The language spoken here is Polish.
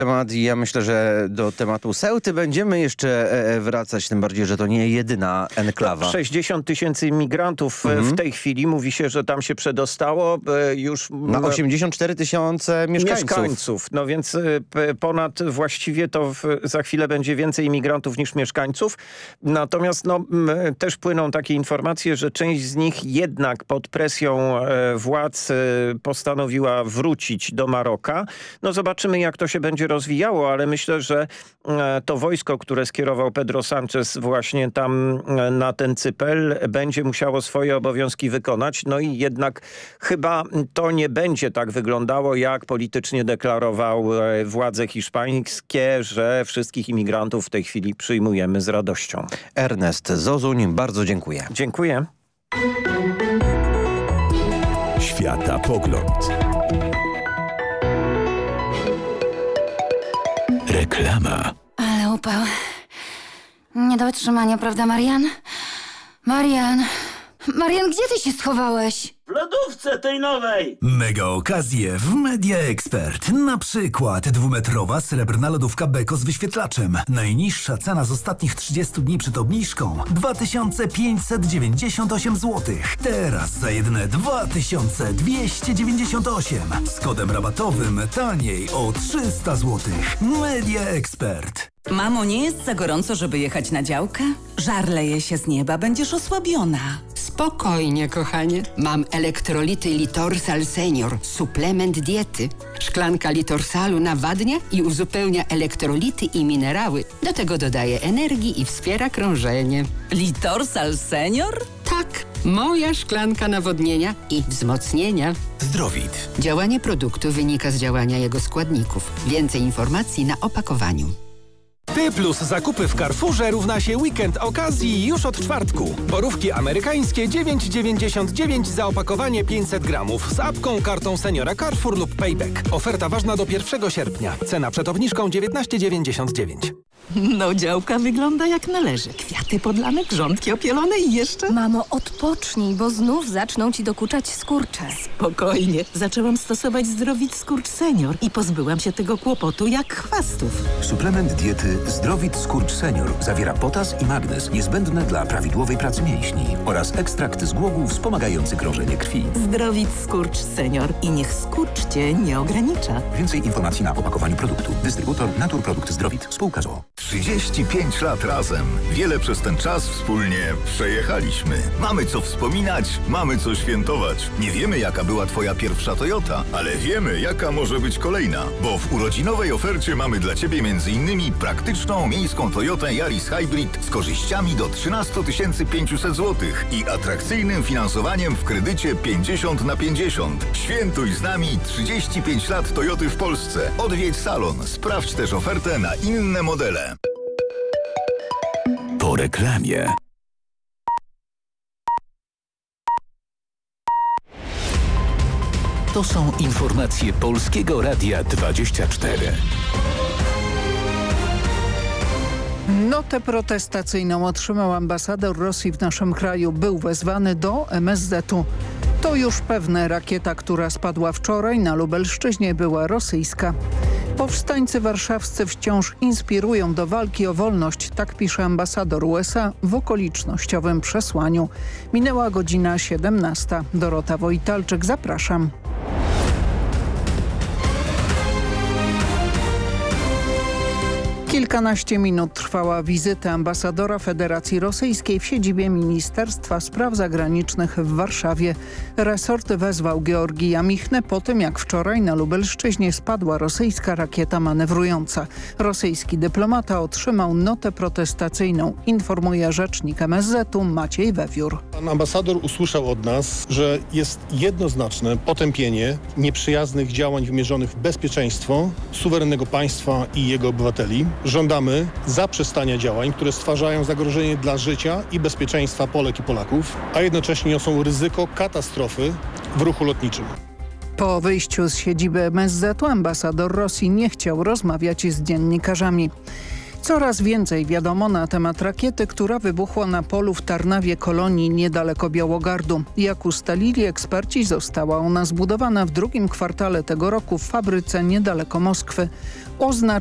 temat i ja myślę, że do tematu Ceuty będziemy jeszcze wracać, tym bardziej, że to nie jedyna enklawa. 60 000 imigrantów w tej chwili, mówi się, że tam się przedostało już... Na 84 000 mieszkańców. No więc ponad właściwie to za chwilę będzie więcej imigrantów niż mieszkańców. Natomiast też płyną takie informacje, że część z nich jednak pod presją władz postanowiła wrócić do Maroka. No zobaczymy, jak to się będzie rozwijało, ale myślę, że to wojsko, które skierował Pedro Sánchez właśnie tam na ten Cypel, będzie musiało swoje obowiązki wykonać. No i jednak chyba to nie będzie tak wyglądało, jak politycznie deklarował władze hiszpańskie, że wszystkich imigrantów w tej chwili przyjmujemy z radością. Ernest Zozuń, bardzo dziękuję. Dziękuję. Światapogląd. Reklama. Ale upał. Nie do wytrzymania, prawda, Marian? Marian, gdzie ty się schowałeś? W lodówce tej nowej! Mega okazje w Media Expert. Na przykład 2-metrowa srebrna lodówka Beko z wyświetlaczem. Najniższa cena z ostatnich 30 dni przed obniżką 2598 zł. Teraz za jedyne 2298. Z kodem rabatowym taniej o 300 zł. Media Expert. Mamo, nie jest za gorąco, żeby jechać na działkę? Żar leje się z nieba, będziesz osłabiona. Spokojnie, kochanie. Mam elektrolity Litorsal Senior, suplement diety. Szklanka Litorsalu nawadnia i uzupełnia elektrolity i minerały. Do tego dodaje energii i wspiera krążenie. Litorsal Senior? Tak, moja szklanka nawodnienia i wzmocnienia. Zdrowit. Działanie produktu wynika z działania jego składników. Więcej informacji na opakowaniu. Ty plus zakupy w Carrefourze równa się weekend okazji już od czwartku. Borówki amerykańskie 9,99 za opakowanie 500 gramów z apką, kartą seniora Carrefour lub Payback. Oferta ważna do 1 sierpnia. Cena przed obniżką 19,99. No, działka wygląda jak należy. Kwiaty podlane, grządki opielone i jeszcze... Mamo, odpocznij, bo znów zaczną ci dokuczać skurcze. Spokojnie. Zaczęłam stosować Zdrowit Skurcz Senior i pozbyłam się tego kłopotu jak chwastów. Suplement diety Zdrowit Skurcz Senior zawiera potas i magnez niezbędne dla prawidłowej pracy mięśni oraz ekstrakt z głogu wspomagający krążenie krwi. Zdrowit Skurcz Senior i niech skurcz cię nie ogranicza. Więcej informacji na opakowaniu produktu. Dystrybutor Naturprodukt Zdrowit. Spółka z o.o. 35 lat razem. Wiele przez ten czas wspólnie przejechaliśmy. Mamy co wspominać, mamy co świętować. Nie wiemy, jaka była twoja pierwsza Toyota, ale wiemy, jaka może być kolejna. Bo w urodzinowej ofercie mamy dla ciebie m.in. praktyczną miejską Toyotę Yaris Hybrid z korzyściami do 13 500 zł i atrakcyjnym finansowaniem w kredycie 50/50. Świętuj z nami 35 lat Toyoty w Polsce. Odwiedź salon. Sprawdź też ofertę na inne modele. Po reklamie. To są informacje Polskiego Radia 24. Notę protestacyjną otrzymał ambasador Rosji w naszym kraju. Był wezwany do MSZ-u. To już pewne, rakieta, która spadła wczoraj na Lubelszczyźnie, była rosyjska. Powstańcy warszawscy wciąż inspirują do walki o wolność, tak pisze ambasador USA w okolicznościowym przesłaniu. Minęła godzina 17. Dorota Wojtalczyk, zapraszam. Kilkanaście minut trwała wizyta ambasadora Federacji Rosyjskiej w siedzibie Ministerstwa Spraw Zagranicznych w Warszawie. Resort wezwał Georgija Michnę po tym, jak wczoraj na Lubelszczyźnie spadła rosyjska rakieta manewrująca. Rosyjski dyplomata otrzymał notę protestacyjną, informuje rzecznik MSZ-u Maciej Wewiór. Pan ambasador usłyszał od nas, że jest jednoznaczne potępienie nieprzyjaznych działań wymierzonych w bezpieczeństwo suwerennego państwa i jego obywateli. Żądamy zaprzestania działań, które stwarzają zagrożenie dla życia i bezpieczeństwa Polek i Polaków, a jednocześnie niosą ryzyko katastrofy w ruchu lotniczym. Po wyjściu z siedziby MSZ-u ambasador Rosji nie chciał rozmawiać z dziennikarzami. Coraz więcej wiadomo na temat rakiety, która wybuchła na polu w Tarnawie Kolonii niedaleko Białogardu. Jak ustalili eksperci, została ona zbudowana w drugim kwartale tego roku w fabryce niedaleko Moskwy. oznacza